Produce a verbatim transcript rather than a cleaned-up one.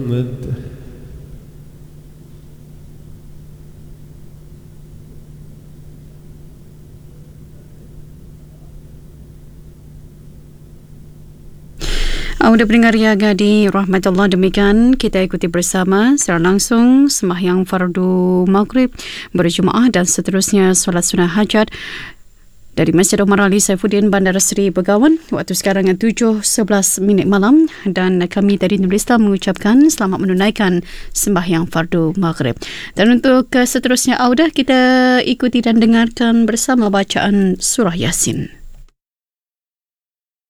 Audio pendengar yang di rahmatullah, demikian kita ikuti bersama secara langsung sembahyang fardu maghrib, berjemaah dan seterusnya solat sunnah hajat dari Masjid Omar Ali Saifuddin, Bandar Seri Begawan. Waktu sekarang tujuh sebelas minit malam dan kami dari Nurul Islam mengucapkan selamat menunaikan sembahyang fardu maghrib. Dan untuk seterusnya audio kita ikuti dan dengarkan bersama bacaan surah Yasin.